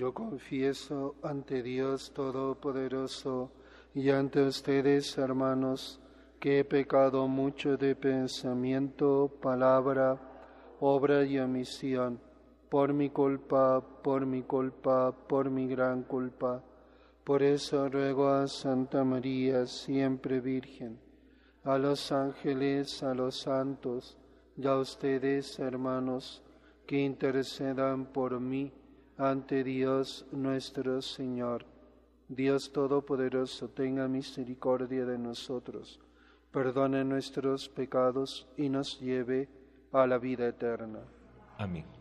Yo confieso ante Dios Todopoderoso y ante ustedes, hermanos, que he pecado mucho de pensamiento, palabra, obra y omisión, por mi culpa, por mi gran culpa. Por eso ruego a Santa María, siempre Virgen, a los ángeles, a los santos, y a ustedes, hermanos, que intercedan por mí ante Dios nuestro Señor. Dios Todopoderoso, tenga misericordia de nosotros, perdone nuestros pecados y nos lleve a la vida eterna. Amén.